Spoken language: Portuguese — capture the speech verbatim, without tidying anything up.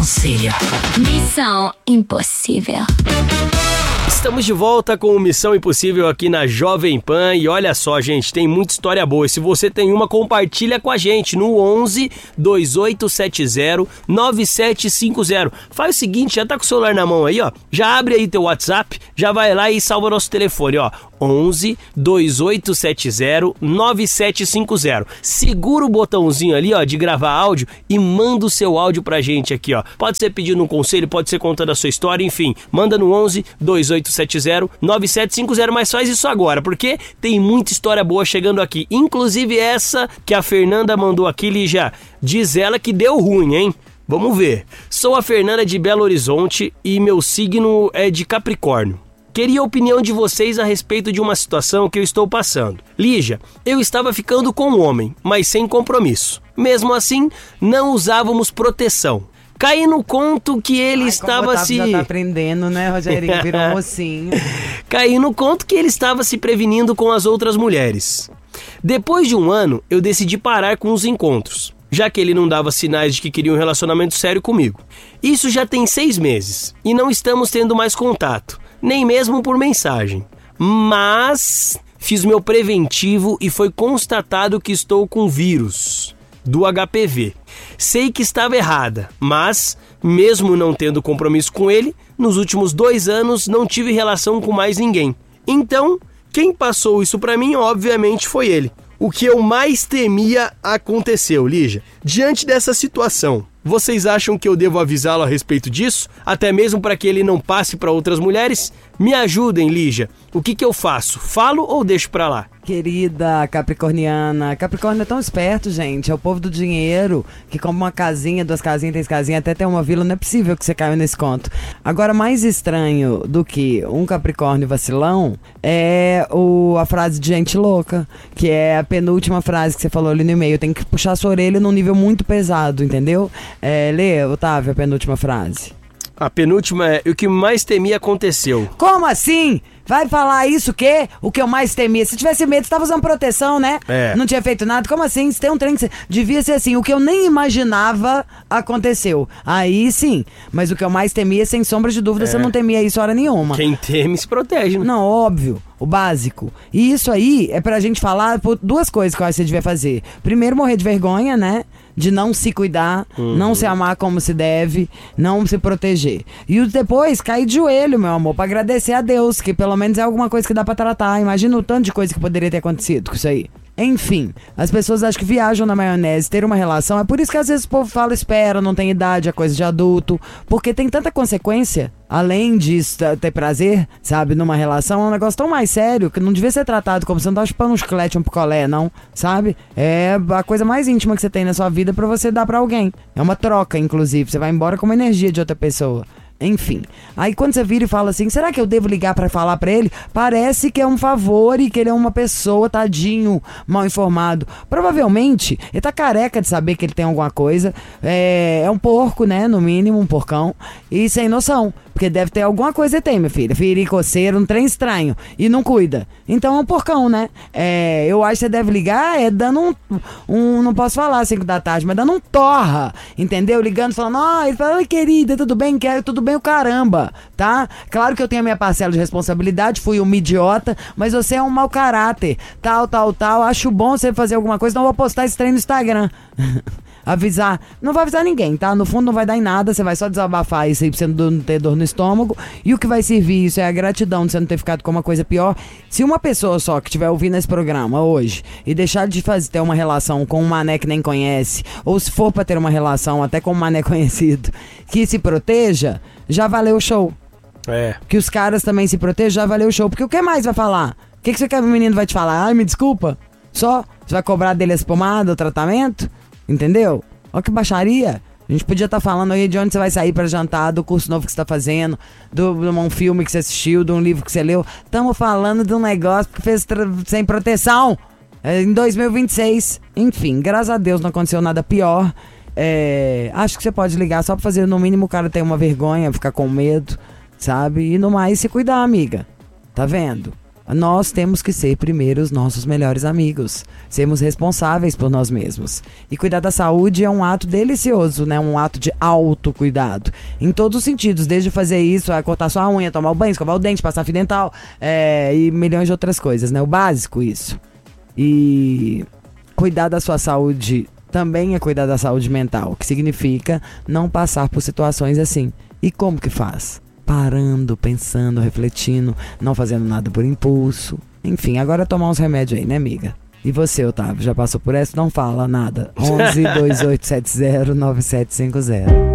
conselho. Missão Impossível. Estamos de volta com o Missão Impossível aqui na Jovem Pan e olha só, gente, tem muita história boa. E se você tem uma, compartilha com a gente no onze, dois oito sete zero, nove sete cinco zero. Faz o seguinte, já tá com o celular na mão aí, ó, já abre aí teu WhatsApp, já vai lá e salva nosso telefone, ó, onze, dois oito sete zero, nove sete cinco zero. Segura o botãozinho ali, ó, de gravar áudio e manda o seu áudio pra gente aqui, ó. Pode ser pedindo um conselho, pode ser contando a sua história, enfim, manda no onze, dois oito sete zero, nove sete cinco zero, mas faz isso agora, porque tem muita história boa chegando aqui, inclusive essa que a Fernanda mandou aqui, Lígia, diz ela que deu ruim, hein? Vamos ver. Sou a Fernanda de Belo Horizonte e meu signo é de Capricórnio. Queria a opinião de vocês a respeito de uma situação que eu estou passando. Lígia, eu estava ficando com um homem, mas sem compromisso. Mesmo assim, não usávamos proteção. Caí no conto que ele Ai, estava se... já tá aprendendo, né, Rogerinho? Virou um mocinho. Caí no conto que ele estava se prevenindo com as outras mulheres. Depois de um ano, eu decidi parar com os encontros, já que ele não dava sinais de que queria um relacionamento sério comigo. Isso já tem seis meses e não estamos tendo mais contato, nem mesmo por mensagem. Mas fiz meu preventivo e foi constatado que estou com vírus do H P V. Sei que estava errada, mas, mesmo não tendo compromisso com ele, nos últimos dois anos não tive relação com mais ninguém. Então, quem passou isso pra mim, obviamente, foi ele. O que eu mais temia aconteceu, Lígia. Diante dessa situação, vocês acham que eu devo avisá-lo a respeito disso? Até mesmo para que ele não passe para outras mulheres? Me ajudem, Lígia. O que que eu faço? Falo ou deixo pra lá? Querida capricorniana, Capricórnio é tão esperto, gente, é o povo do dinheiro, que como uma casinha, duas casinhas, três casinhas, até tem uma vila, não é possível que você caiu nesse conto. Agora, mais estranho do que um Capricórnio vacilão é o, a frase de gente louca, que é a penúltima frase que você falou ali no e-mail. Tem que puxar sua orelha num nível muito pesado, entendeu? É, lê, Otávio, a penúltima frase. A penúltima é: o que mais temia aconteceu. Como assim? Vai falar isso o quê? O que eu mais temia? Se tivesse medo, você tava usando proteção, né? É. Não tinha feito nada? Como assim? Se tem um trem que você... Devia ser assim, o que eu nem imaginava aconteceu. Aí sim, mas o que eu mais temia, sem sombra de dúvida, É. você não temia isso hora nenhuma. Quem teme se protege, né? Não, óbvio, o básico. E isso aí é pra gente falar por duas coisas que eu acho que você devia fazer. Primeiro, morrer de vergonha, né? De não se cuidar, uhum. não se amar como se deve, não se proteger. E depois, cair de joelho, meu amor, pra agradecer a Deus, que pelo menos é alguma coisa que dá pra tratar. Imagina o tanto de coisa que poderia ter acontecido com isso aí. Enfim, as pessoas acham que viajam na maionese, ter uma relação. É por isso que às vezes o povo fala, espera, não tem idade, é coisa de adulto. Porque tem tanta consequência, além disso, ter prazer, sabe, numa relação. É um negócio tão mais sério, que não devia ser tratado como você não tá chupando um chiclete, um picolé, não, sabe? É a coisa mais íntima que você tem na sua vida pra você dar pra alguém. É uma troca, inclusive, você vai embora com uma energia de outra pessoa. Enfim, aí quando você vira e fala assim, será que eu devo ligar pra falar pra ele? Parece que é um favor e que ele é uma pessoa, tadinho, mal informado. Provavelmente, ele tá careca de saber que ele tem alguma coisa. É, é um porco, né, no mínimo, um porcão. E sem noção, porque deve ter alguma coisa que tem, minha filha. Ferir, coceira, um trem estranho. E não cuida. Então é um porcão, né? É, eu acho que você deve ligar, é dando um, um não posso falar cinco da tarde, mas dando um torra, entendeu? Ligando, falando, ó, ele fala, oi querida, tudo bem? Quero, tudo bem o caramba, tá? Claro que eu tenho a minha parcela de responsabilidade, fui uma idiota, mas você é um mau caráter, tal, tal, tal, acho bom você fazer alguma coisa, não vou postar esse trem no Instagram. Avisar, não vai avisar ninguém, tá? No fundo não vai dar em nada, você vai só desabafar isso aí pra você não ter dor no estômago. E o que vai servir isso é a gratidão de você não ter ficado com uma coisa pior. Se uma pessoa só que estiver ouvindo esse programa hoje e deixar de fazer, ter uma relação com um mané que nem conhece, ou se for pra ter uma relação até com um mané conhecido, que se proteja, já valeu o show. É. Que os caras também se protejam, já valeu o show. Porque o que mais vai falar? O que, que você quer que o menino vai te falar? Ai, me desculpa. Só? Você vai cobrar dele as pomadas, o tratamento? Entendeu? Olha que baixaria. A gente podia estar tá falando aí de onde você vai sair para jantar, do curso novo que você está fazendo, do, de um filme que você assistiu, de um livro que você leu. Estamos falando de um negócio que fez tra- sem proteção é, em dois mil e vinte e seis. Enfim, graças a Deus não aconteceu nada pior. É, acho que você pode ligar só para fazer no mínimo o cara ter uma vergonha, ficar com medo, sabe? E no mais se cuidar, amiga. Tá vendo? Nós temos que ser primeiro os nossos melhores amigos, sermos responsáveis por nós mesmos. E cuidar da saúde é um ato delicioso, né? Um ato de autocuidado, em todos os sentidos, desde fazer isso, a cortar sua unha, tomar o banho, escovar o dente, passar fio dental, é, e milhões de outras coisas, né? O básico, isso. E cuidar da sua saúde também é cuidar da saúde mental, que significa não passar por situações assim. E como que faz? Parando, pensando, refletindo, não fazendo nada por impulso. Enfim, agora tomar uns remédios aí, né, amiga? E você, Otávio, já passou por essa? Não fala nada. onze, dois oito sete zero, nove sete cinco zero.